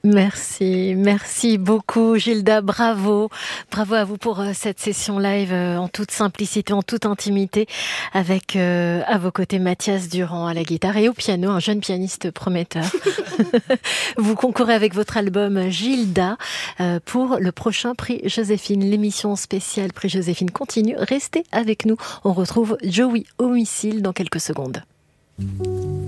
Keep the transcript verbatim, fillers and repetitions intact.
Merci, merci beaucoup Gilda, bravo, bravo à vous pour euh, cette session live euh, en toute simplicité, en toute intimité, avec euh, à vos côtés Mathias Durand à la guitare et au piano, un jeune pianiste prometteur. Vous concourez avec votre album Gilda euh, pour le prochain prix Joséphine. L'émission spéciale prix Joséphine continue, restez avec nous, on retrouve Joey Homicile dans quelques secondes.